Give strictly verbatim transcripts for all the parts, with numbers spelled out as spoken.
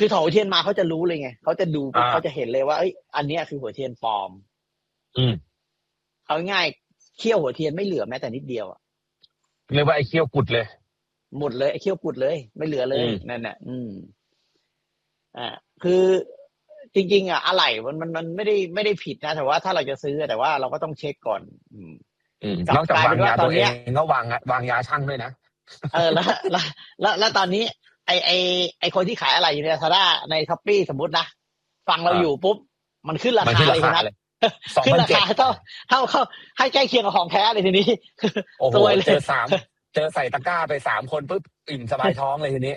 คือถอดหัวเทียนมาเขาจะรู้เลยไงเขาจะดูปุ๊บอ่าเขาจะเห็นเลยว่าเอ้ยอันเนี้ยคือหัวเทียนปลอมอืมเอาง่ายๆเขี้ยวหัวเทียนไม่เหลือแม้แต่นิดเดียวอะเรียกว่าไอ้เขี้ยวกุดเลยหมดเลยไอ้เขี้ยวกุดเลย ไม่เหลือเลอืยมนั่นน่ะ อืมอ่าคือจริง ๆ อ่ะอะไหล่มันมันมันไม่ได้ไม่ได้ผิดนะแต่ว่าถ้าเราจะซื้อแต่ว่าเราก็ต้องเช็คก่อน อืมอืมกลับนอกจากกลายวาเป็งนว่ายาตอตันวเอเนี้ยงก็วางวางยาช่างด้วยนะเออแล้วแล้วแล้วแล้วตอนนี้ ไอไอไอคนที่ขายอะไรอยู่ใน Lazada ใน Shopee สมมุตินะฟังเราอ่าอยู่ปุ๊บมันขึ้นรามันคาขึ้นเลรายคุคาณนัทเลยขึ้นราสองพันเจ็ดคาเท่าเท่าเข้าให้ใกล้เคียงกับของแท้เลยทีนี้โอ้โหซวยเลเจยอสามเจอใส่ตะกร้าไปสามคนปุ๊บอิ่มสบายท้องเลยทีนี้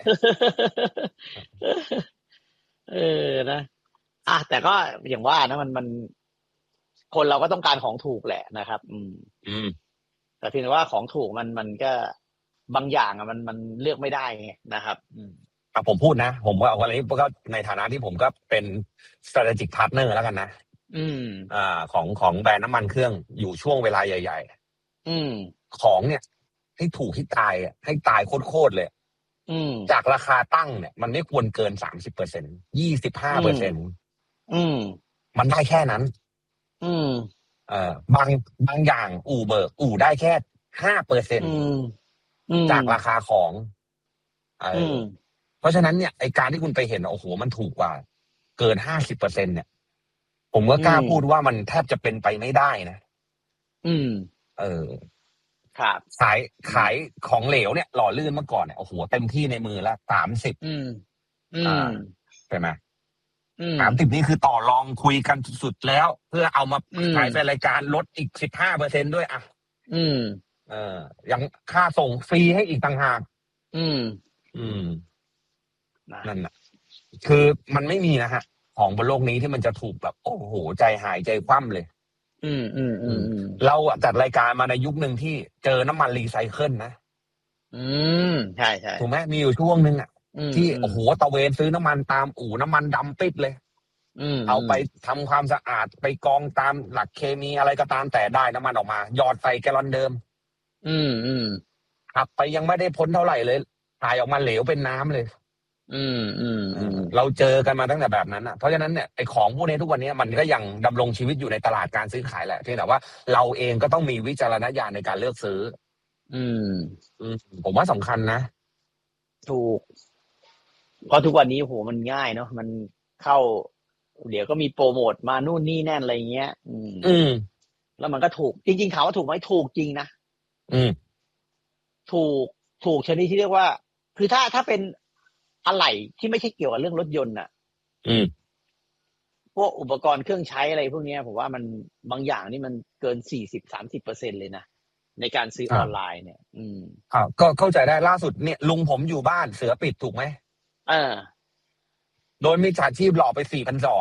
เออนะอ่ะแต่ก็อย่างว่านะมันมันคนเราก็ต้องการของถูกแหละนะครับ อืมอืมแต่เพียงแต่ว่าของถูกมันมันก็บางอย่างอะมันมันเลือกไม่ได้ไงนะครับ อืมอ่ะผมพูดนะ ผมว่าวันนี้ก็ในฐานะที่ผมก็เป็น strategic partner แล้วกันนะอืมอ่าของของแบรนด์น้ำมันเครื่องอยู่ช่วงเวลาใหญ่อืมๆ ของเนี่ย ให้ถูกให้ตายอ่ะให้ตายโคตรๆเลยอืมจากราคาตั้งเนี่ย มันไม่ควรเกินสามสิบเปอร์เซ็นต์ยี่สิบห้าอืเปอมร์เซ็นต์อืมมันได้แค่นั้นอืมเอ่อบางบางอย่างอู่เบิกอู่ได้แค่ห้าเปอร์เซ็นต์อืม อืมจากราคาของเออือมเพราะฉะนั้นเนี่ยไอการที่คุณไปเห็นโอ้โหมันถูกกว่า เกินห้าสิบเปอร์เซ็นต์เนี่ย ผมก็กล้าอืมพูดว่ามันแทบจะเป็นไปไม่ได้นะอืมเออครับขายขายของเหลวเนี่ยหล่อลื่นเมื่อก่อนเนี่ยโอ้โหเต็มที่ในมือละสามสิบอืม อือ่าม ใช่ไหมอืมสามสิบนี่คือต่อรองคุยกันสุดๆแล้ว เพื่อเอามาอืมขายในรายการลดอีกสิบห้าเปอร์เซ็นด้วยอ่ะอืมเออยังค่าส่งฟรีให้อีกต่างหากอืมอืมนะนั่นน่ะ คือมันไม่มีนะฮะ ของบนโลกนี้ที่มันจะถูกแบบ โอ้โห ใจหายใจคว่ำเลยอืม อืม อืม อืมเราอะจัดรายการมาในยุคหนึ่งที่เจอน้ำมันรีไซเคิลนะอืม ใช่ใช่ถูกไหมมีอยู่ช่วงหนึ่งอะอืมที่อืมโอ้โหตะเวนซื้อน้ำมันตามอู่น้ำมันดำปิดเลยอืมเอาไปทำความสะอาดไปกรองตามหลักเคมีอะไรก็ตามแต่ได้น้ำมันออกมาหยอดใส่แกลลอนเดิมอืม อืมขับไปยังไม่ได้พ้นเท่าไหร่เลยถ่ายออกมาเหลวเป็นน้ำเลยอืม อืม อืมเราเจอกันมาตั้งแต่แบบนั้นอ่ะเพราะฉะนั้นเนี่ยไอ้ของพวกนี้ทุกวันนี้มันก็ยังดำรงชีวิตอยู่ในตลาดการซื้อขายแหละเพียงแต่ว่าเราเองก็ต้องมีวิจารณญาณในการเลือกซื้ออืมอืมผมว่าสำคัญนะถูก เพราะทุกวันนี้โหมันง่ายเนาะมันเข้า เดี๋ยวก็มีโปรโมทมานู่นนี่แน่นอะไรเงี้ย อืมอืมแล้วมันก็ถูก จริงๆถามว่าถูกไหมถูกจริงนะอืมถูกถูกชนิดที่เรียกว่า คือถ้าถ้าเป็นอะไหล่ที่ไม่ใช่เกี่ยวกับเรื่องรถยนต์น่ะอืมพวกอุปกรณ์เครื่องใช้อะไรพวกเนี้ยผมว่ามันบางอย่างนี่มันเกินสี่สิบสามสิบเปอร์เซ็นเลยนะในการซื้อออนไลน์เนี่ย อืมอ่าก็เข้าใจได้ล่าสุดเนี่ยลุงผมอยู่บ้านเสือปิดถูกไหมเออโดนมิจฉาชีพหลอกไปสี่พันสอง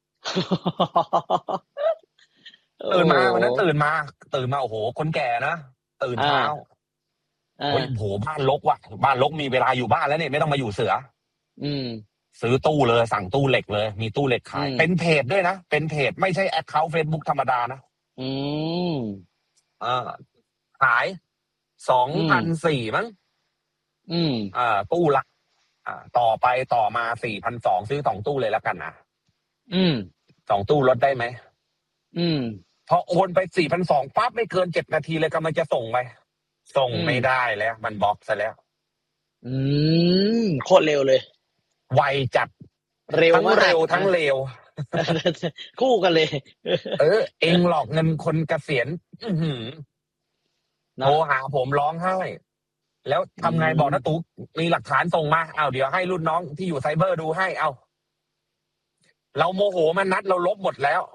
ตื่นมาวันนั้นตื่นมา ตื่นมาโอ้โหคนแก่นะตื่นเช้าอ่าโอ้ยโหบ้านรกว่ะบ้านรกมีเวลาอยู่บ้านแล้วเนี่ยไม่ต้องมาอยู่เสืออืมซื้อตู้เลยสั่งตู้เหล็กเลย มีตู้เหล็กขายอืมเป็นเพจด้วยนะเป็นเพจไม่ใช่แอคเคาท์เฟซบุ๊กธรรมดานะอืมอ่าขายสองพันสี่มั้งอืมอ่าตู้ละอ่าต่อไปต่อมาสี่พันสองซื้อสองตู้เลยแล้วกันนะอืมสองตู้ลดได้ไหมอืมพอโอนไปสี่พันสองปั๊บไม่เกินเจ็ดนาทีเลยกำลังจะส่งไปส่งอืมไม่ได้แล้ว มันบล็อกซะแล้วอืมโคตรเร็วเลยไวจัดเร็วทั้งมากเร็วทั้งเร็วคู่กันเลยเออ เองหลอกเงินคนเกษียณอื้อหือนะโทรหาผมร้องไห้ แล้วทำไงอืมบอกนะตุ๊กมีหลักฐานส่งมาเอาเดี๋ยวให้รุ่นน้องที่อยู่ไซเบอร์ดูให้เอาเราโมโหมันนัดเราลบหมดแล้ว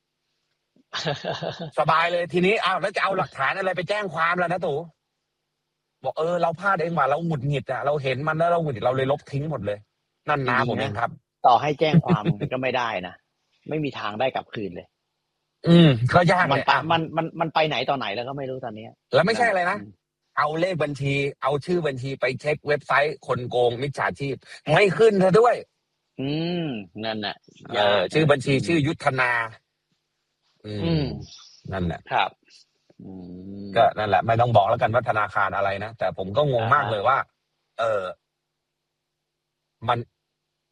สบายเลยทีนี้อ้าวแล้วจะเอาหลักฐานอะไรไปแจ้งความแล้วนะตู่บอกเออเราพลาดเองว่าเราหงุดหงิดอ่ะเราเห็นมันแล้วเราหงุดหงิดเราเลยลบทิ้งหมดเลย นั่นนะจริงๆผมเองนะครับต่อให้แจ้งความ มันก็ไม่ได้นะ ไม่มีทางได้กลับคืนเลยอืมก็ยากมัเลนยไปอ่ะมันมันมันไปไหนต่อไหนแล้วก็ไม่รู้ตอนนี้แล้วไม่ใช่อะไรนะเอาเลขบัญชี เอาชื่อบัญชีไปเช็คเว็บไซต์คนโกงมิจฉาชีพไม่ขึ้นเธอด้วยอืมนั่นแหละเออชื่อบัญชีชื่อยุทธนา อือืมมนั่นแหละครับ อืมก็นั่นแหละไม่ต้องบอกแล้วกันว่าธนาคารอะไรนะแต่ผมก็งงมากเลยว่า เออมัน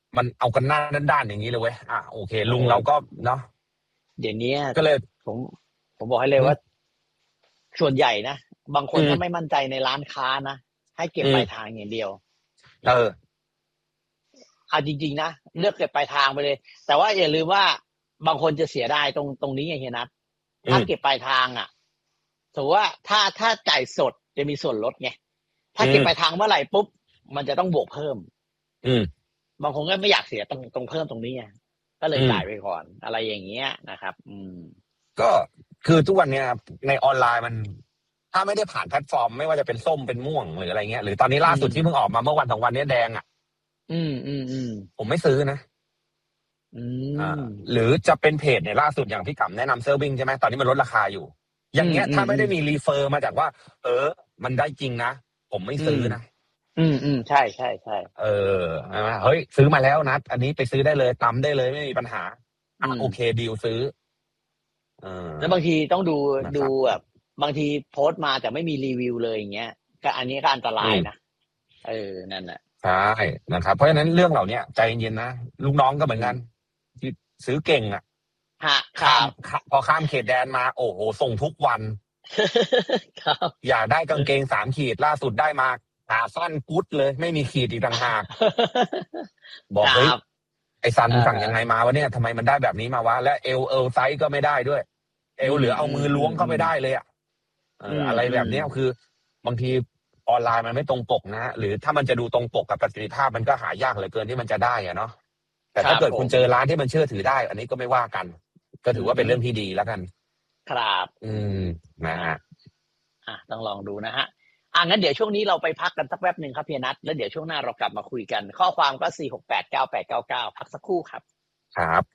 มันเอากันหน้าด้านๆอย่างนี้เลยเว้ยอ่ะโอเค ลุงเราก็เนาะเดี๋ยวนี้ก็เลยผมผมบอกให้เลยว่าส่วนใหญ่นะบางคนถ้าไม่มั่นใจในร้านค้านะให้เก็บปลายทางอย่างเดียวเออเอาจริงๆนะเลือกเก็บปลายทางไปเลยแต่ว่าอย่าลืมว่าบางคนจะเสียดายตรงตรงนี้ไงเฮียนัทถ้าเก็บปลายทางอ่ะถือว่าถ้าถ้าจ่ายสดจะมีส่วนลดไงถ้าเก็บปลายทางเมื่อไหร่ปุ๊บมันจะต้องบวกเพิ่มอืมบางคนก็ไม่อยากเสียตรงตรงเพิ่มตรงนี้ไงก็เลยจ่ายไปก่อนอะไรอย่างเงี้ยนะครับอืมก็คือทุกวันเนี้ยในออนไลน์มันถ้าไม่ได้ผ่านแพลตฟอร์มไม่ว่าจะเป็นส้มเป็นม่วงหรืออะไรเงี้ยหรือตอนนี้ล่าสุดที่เพิ่งออกมาเมื่อวันสองวันนี้แดงอ่ะอืมอืมอืมผมไม่ซื้อนะอืมหรือจะเป็นเพจเนี่ยล่าสุดอย่างพี่กำแนะนำเซอร์วิงใช่ไหมตอนนี้มันลดราคาอยู่อย่างเงี้ยถ้าไม่ได้มีรีเฟอร์มาจากว่าเออมันได้จริงนะผมไม่ซื้อนะอืมอืมใช่ใช่ใช่เออเฮ้ยซื้อมาแล้วนะอันนี้ไปซื้อได้เลยตำได้เลยไม่มีปัญหาอ่ะโอเคดีลซื้อเออแล้วบางทีต้องดูดูแบบบางทีโพสต์มาแต่ไม่มีรีวิวเลยอย่างเงี้ยก็อันนี้ก็อันตรายนะเออนั่นแหละใช่นะครับเพราะฉะนั้นเรื่องเหล่านี้ใจเย็นๆนะลูกน้องก็เหมือนกันที่ซื้อเก่งอ่ะข้ามพอข้ามเขตแดนมาโอ้โหส่งทุกวันอยากได้กางเกงสามขีดล่าสุดได้มาขาสั้นกุ๊ดเลยไม่มีขีดอีกต่างหากบอกเฮ้ยไอซันสั่งยังไงมาวะเนี่ยทำไมมันได้แบบนี้มาวะและเอลเอลไซส์ก็ไม่ได้ด้วยเอลเหลือเอามือล้วงเข้าไม่ได้เลยอ่ะอะไรแบบนี้คือบางทีออนไลน์มันไม่ตรงปกนะหรือถ้ามันจะดูตรงปกกับประสิทธิภาพมันก็หายากเหลือเกินที่มันจะได้อะเนาะแต่ถ้าเกิดคุณเจอร้านที่มันเชื่อถือได้อันนี้ก็ไม่ว่ากันก็ถือว่าเป็นเรื่องที่ดีแล้วกันครับอืมนะฮะอ่ะต้องลองดูนะฮะอ่ะงั้นเดี๋ยวช่วงนี้เราไปพักกันสักแป๊บหนึ่งครับเพียนัทแล้วเดี๋ยวช่วงหน้าเรากลับมาคุยกันข้อความก็สี่หกแปดเก้าแปดเก้าเก้าพักสักครู่ครับครับ